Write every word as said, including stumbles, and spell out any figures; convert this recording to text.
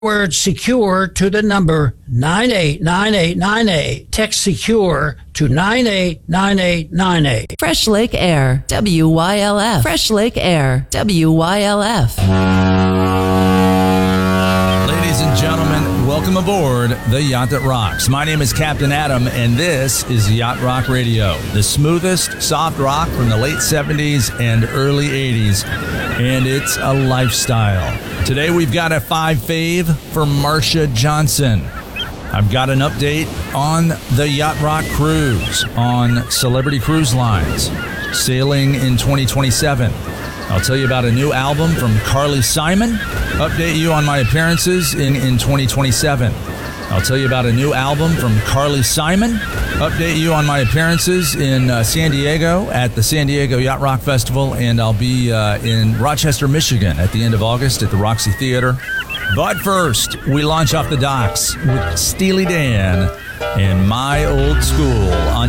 Word secure to the number nine eight nine eight nine eight. Text secure to nine eight nine eight nine eight. Fresh Lake Air, W Y L F. Fresh Lake Air, W Y L F. Ladies and gentlemen, welcome aboard the Yacht That Rocks. My name is Captain Adam, and this is Yacht Rock Radio, the smoothest soft rock from the late seventies and early eighties, and it's a lifestyle. Today we've got a five fave for Marsha Johnson. I've got an update on the Yacht Rock Cruise on Celebrity Cruise Lines, sailing in twenty twenty-seven. I'll tell you about a new album from Carly Simon, update you on my appearances in, in twenty twenty-seven. I'll tell you about a new album from Carly Simon, update you on my appearances in uh, San Diego at the San Diego Yacht Rock Festival, and I'll be uh, in Rochester, Michigan at the end of August at the Roxy Theater. But first, we launch off the docks with Steely Dan and My Old School on